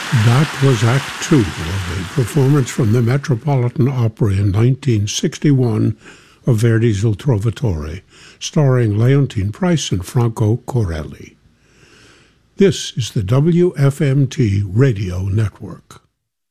That was Act Two of a performance from the Metropolitan Opera in 1961 of Verdi's Il Trovatore, starring Leontyne Price and Franco Corelli. This is the WFMT Radio Network.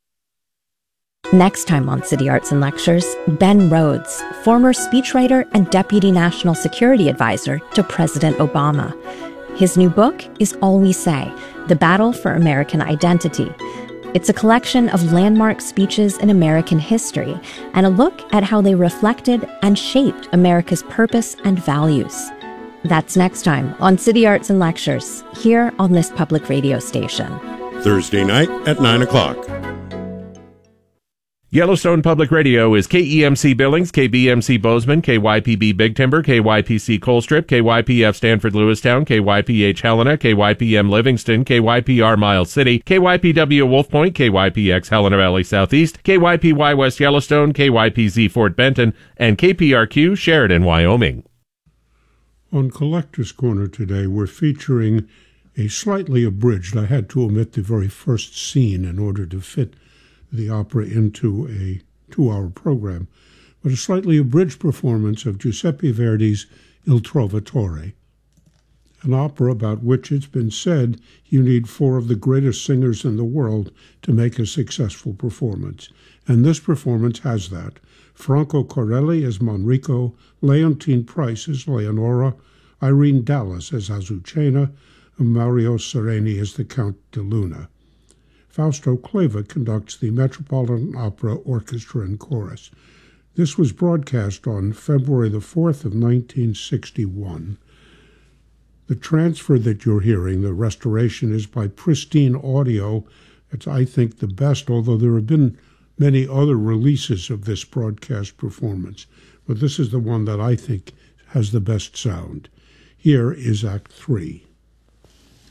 Next time on City Arts and Lectures, Ben Rhodes, former speechwriter and Deputy National Security Advisor to President Obama. His new book is All We Say, The Battle for American Identity. It's a collection of landmark speeches in American history and a look at how they reflected and shaped America's purpose and values. That's next time on City Arts and Lectures, here on this public radio station. Thursday night at 9 o'clock. Yellowstone Public Radio is KEMC Billings, KBMC Bozeman, KYPB Big Timber, KYPC Colstrip, KYPF Stanford Lewistown, KYPH Helena, KYPM Livingston, KYPR Miles City, KYPW Wolf Point, KYPX Helena Valley Southeast, KYPY West Yellowstone, KYPZ Fort Benton, and KPRQ Sheridan, Wyoming. On Collector's Corner today, we're featuring a slightly abridged, I had to omit the very first scene in order to fit the opera into a 2-hour program, but a slightly abridged performance of Giuseppe Verdi's Il Trovatore, an opera about which it's been said you need 4 of the greatest singers in the world to make a successful performance. And this performance has that. Franco Corelli as Manrico, Leontyne Price as Leonora, Irene Dallas as Azucena, and Mario Sereni as the Count de Luna. Fausto Clava conducts the Metropolitan Opera Orchestra and Chorus. This was broadcast on February the 4th of 1961. The transfer that you're hearing, the restoration, is by Pristine Audio. It's, I think, the best, although there have been many other releases of this broadcast performance. But this is the one that I think has the best sound. Here is Act 3.